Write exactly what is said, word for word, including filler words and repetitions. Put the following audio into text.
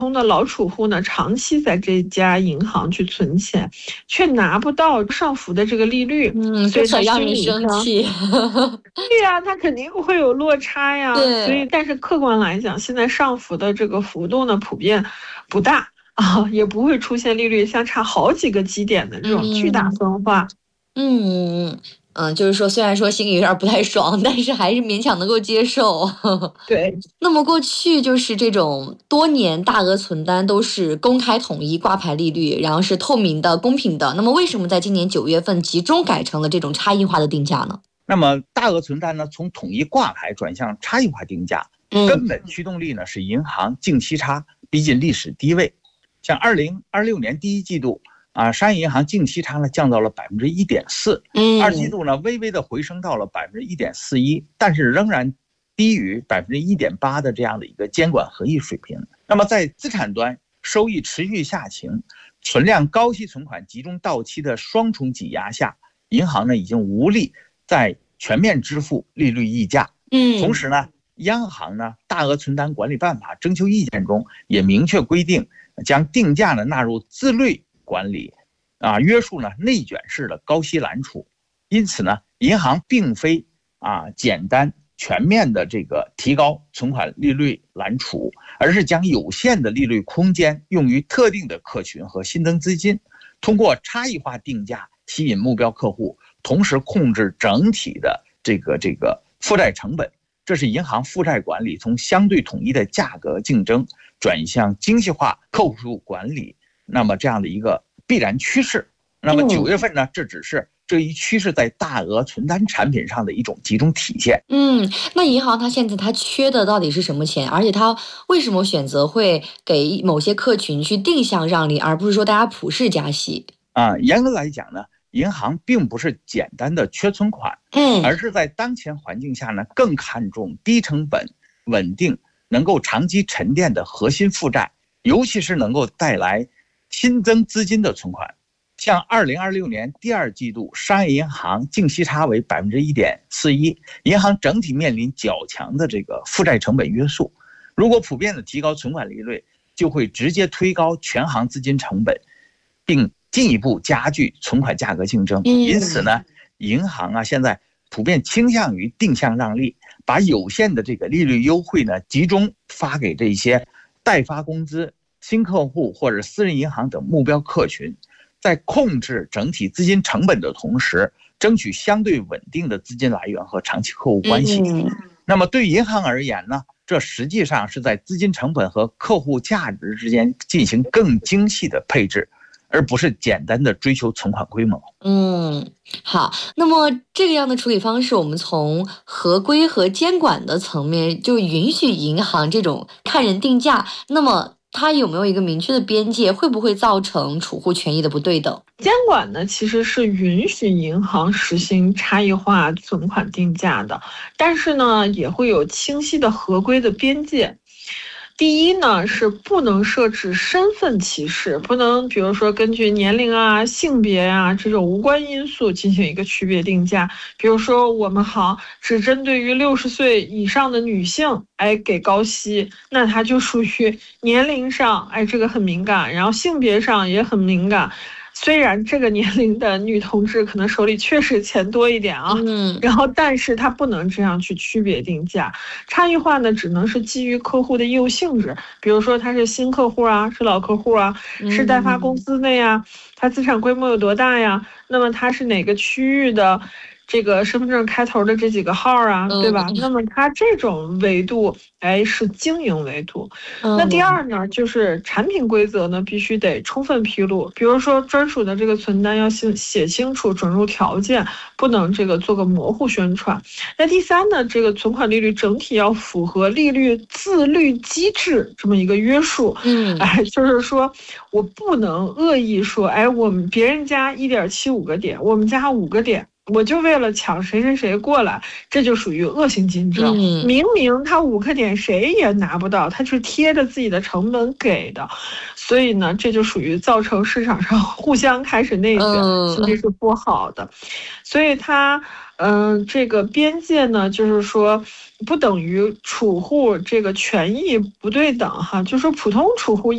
通的老储户呢，长期在这家银行去存钱，却拿不到上浮的这个利率， 嗯， 所以他这很让人心理上， 生气。 对呀、他肯定会有落差呀。所对， 以，但是客观来讲，现在上浮的这个幅度呢，普遍不大啊，也不会出现利率相差好几个基点的这种巨大嗯分化。 嗯嗯，就是说，虽然说心里有点儿不太爽，但是还是勉强能够接受。 对， 那么过去就是这种多年大额存单都是公开统一挂牌利率，然后是透明的、公平的。那么为什么在今年九月份集中改成了这种差异化的定价呢？ 那么大额存单呢，从统一挂牌转向差异化定价， 嗯根本驱动力呢是银行净息差逼近历史低位。像二零二六年第一季度啊，商业银行净息差呢降到了百分之一点四， 嗯， 二季度呢微微的回升到了百分之一点四一，但是仍然低于百分之一点八的这样的一个监管合意水平。那么在资产端，收益持续下行，存量高息存款集中到期的双重挤压下，银行呢已经无力在全面支付利率溢价。 嗯， 同时呢，央行呢大额存单管理办法征求意见中也明确规定，将定价呢纳入自律管理，啊，约束呢内卷式的高息揽储。因此呢，银行并非啊简单全面的这个提高存款利率揽储，而是将有限的利率空间用于特定的客群和新增资金，通过差异化定价吸引目标客户，同时控制整体的这个这个负债成本。这是银行负债管理从相对统一的价格竞争转向精细化客户管理，那么这样的一个必然趋势。那么九月份呢，这只是这一趋势在大额存单产品上的一种集中体现。 嗯，那银行它现在它缺的到底是什么钱？而且它为什么选择会给某些客群去定向让利，而不是说大家普世加息？ 啊，严格来讲呢，银行并不是简单的缺存款， 嗯， 而是在当前环境下呢，更看重低成本、稳定、能够长期沉淀的核心负债，尤其是能够带来新增资金的存款。像二零二六年第二季度，商业银行净息差为百分之一点四一，银行整体面临较强的这个负债成本约束。如果普遍的提高存款利率，就会直接推高全行资金成本，并进一步加剧存款价格竞争。因此呢，银行啊现在普遍倾向于定向让利，把有限的这个利率优惠呢集中发给这些代发工资、新客户或者私人银行等目标客群，在控制整体资金成本的同时，争取相对稳定的资金来源和长期客户关系。 嗯， 那么对银行而言呢，这实际上是在资金成本和客户价值之间进行更精细的配置，而不是简单的追求存款规模。 嗯，好，那么这个样的处理方式，我们从合规和监管的层面就允许银行这种看人定价，那么它有没有一个明确的边界？会不会造成储户权益的不对等？ 监管呢，其实是允许银行实行差异化存款定价的，但是呢，也会有清晰的合规的边界。第一呢，是不能设置身份歧视，不能比如说根据年龄啊、性别啊这种无关因素进行一个区别定价。比如说我们行只针对于六十岁以上的女性，哎给高息，那它就属于年龄上，哎这个很敏感，然后性别上也很敏感。虽然这个年龄的女同志可能手里确实钱多一点啊， 嗯， 然后但是它不能这样去区别定价。差异化呢，只能是基于客户的业务性质，比如说他是新客户啊，是老客户啊，是代发公司的呀，他资产规模有多大呀？那么他是哪个区域的？这个身份证开头的这几个号啊，对吧？那么它这种维度，哎，是经营维度。那第二呢，就是产品规则呢，必须得充分披露，比如说专属的这个存单要写写清楚准入条件，不能这个做个模糊宣传。那第三呢，这个存款利率整体要符合利率自律机制这么一个约束。 嗯， 哎，就是说我不能恶意说，哎，我们别人家一点七五个点，我们家五个点。我就为了抢谁谁谁过来，这就属于恶性竞争。 嗯、 明明他五个点谁也拿不到，他是贴着自己的成本给的，所以呢，这就属于造成市场上互相开始内卷， 嗯、 其实是不好的。所以它，嗯、呃，这个边界呢，就是说不等于储户这个权益不对等哈，就是说普通储户。